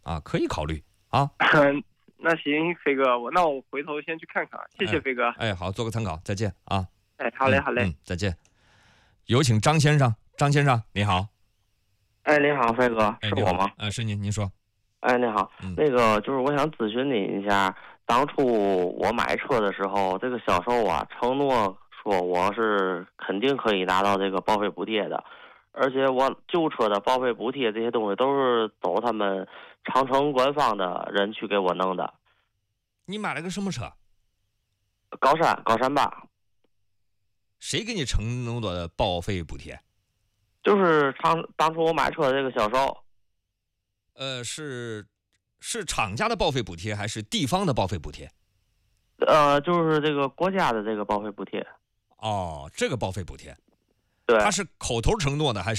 啊，可以考虑啊。 那行，飞哥，那我回头先去看看，谢谢飞哥。 哎，好，做个参考，再见啊。 哎，好嘞，好嘞， 再见。有请张先生，张先生你好。 哎，你好，飞哥，是我吗？ 是您说。 哎，你好，那个就是我想咨询你一下，当初我买车的时候，这个销售啊承诺说我是肯定可以拿到这个报废补贴的，而且我旧车的报废补贴这些东西都是走他们长城官方的人去给我弄的。 你买了个什么车？ 高山8。 谁给你承诺的报废补贴？ 就是当初我买车的这个销售。 是厂家的报废补贴还是地方的报废补贴？ 就是这个国家的这个报废补贴。 哦，这个报废补贴， 对， 他是口头承诺的还是